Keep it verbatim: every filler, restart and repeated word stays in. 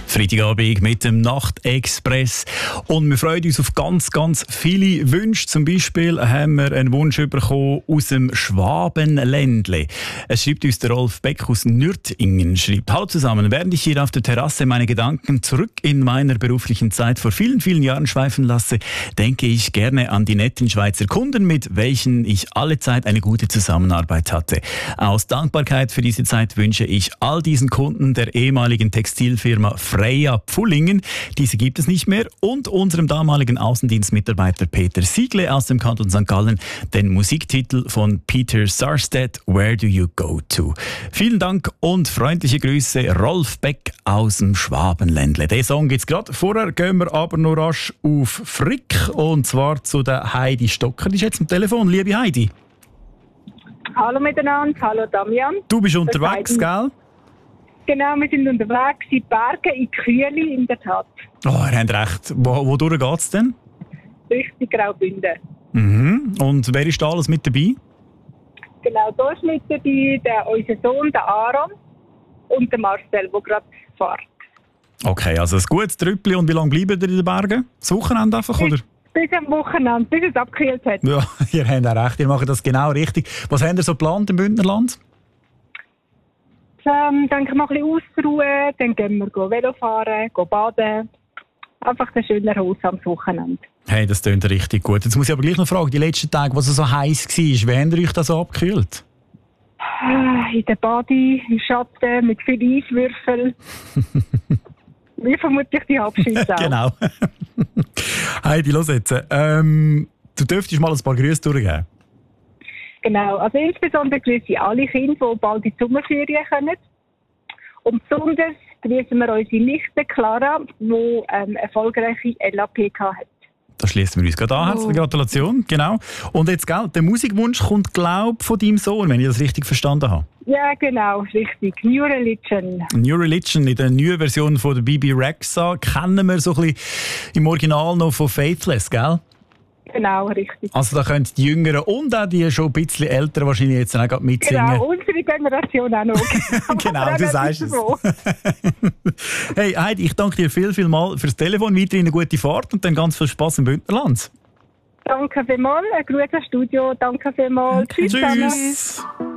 Freitagabend mit dem Nachtexpress. Und wir freuen uns auf ganz, ganz viele Wünsche. Zum Beispiel haben wir einen Wunsch bekommen aus dem Schwabenländle. Es schreibt uns der Rolf Beck aus Nürtingen. Schreibt: Hallo zusammen, während ich hier auf der Terrasse meine Gedanken zurück in meiner beruflichen Zeit vor vielen, vielen Jahren schweifen lasse, denke ich gerne an die netten Schweizer Kunden, mit welchen ich alle Zeit eine gute Zusammenarbeit hatte. Aus Dankbarkeit für diese Zeit wünsche ich all diesen Kunden der ehemaligen Textilfirma Freya Pfullingen, diese gibt es nicht mehr, und unserem damaligen Außendienstmitarbeiter Peter Siegle aus dem Kanton Sankt Gallen den Musiktitel von Peter Sarstedt, Where Do You Go To? Vielen Dank und freundliche Grüße, Rolf Beck aus dem Schwabenländle. Den Song gibt's gerade. Vorher gehen wir aber noch rasch auf Frick, und zwar zu der Heidi Stocker. Die ist jetzt am Telefon. Liebe Heidi. Hallo miteinander, hallo Damian. Du bist unterwegs, gell? Genau, wir sind unterwegs in die Berge, in Kühli, in der Tat. Oh, ihr habt recht. Wo, wodurch geht es denn? Richtig Graubünden. Mhm. Und wer ist da alles mit dabei? Genau, da ist mit dabei der, unser Sohn, der Aaron, und der Marcel, der gerade fährt. Okay, also ein gutes Trüppli. Und wie lange bleiben ihr in den Bergen? Das Wochenende einfach, oder? Bis am Wochenende, bis es abgekühlt hat. Ja, ihr habt auch recht, ihr macht das genau richtig. Was habt ihr so geplant im Bündnerland? Ähm, dann können wir ein bisschen ausruhen, dann gehen wir Velo fahren, gehen baden. Einfach ein schöner Haus am Wochenende. Hey, das klingt richtig gut. Jetzt muss ich aber gleich noch fragen, die letzten Tage, was es so heiß war, wie habt ihr euch das so abgekühlt? In der Badi, im Schatten, mit vielen Eiswürfeln. Wie vermutlich die Abschiede auch. Genau. Heidi, los jetzt. Ähm, du dürftest mal ein paar Grüße durchgeben. Genau, also insbesondere grüße ich alle Kinder, die bald in die Sommerferien kommen. Und besonders grüßen wir unsere Nichte Clara, die ähm, erfolgreiche L A P hat. Da schließen wir uns gerade an. Oh. Herzliche Gratulation. Genau. Und jetzt, gell, der Musikwunsch kommt, glaube ich, von deinem Sohn, wenn ich das richtig verstanden habe. Ja, genau, richtig. New Religion. New Religion in der neuen Version von der B B Rexha kennen wir so ein bisschen im Original noch von Faithless, gell? Genau, richtig. Also da können die Jüngeren und auch die schon ein bisschen Älteren wahrscheinlich jetzt auch gerade mitsingen. Genau, unsere Generation auch noch. Genau, du sagst es. Hey Heidi, ich danke dir viel, viel mal fürs Telefon. Weiterhin eine gute Fahrt und dann ganz viel Spass im Bündnerland. Danke vielmals, ein grüßes Studio. Danke vielmals. Tschüss. Tschüss.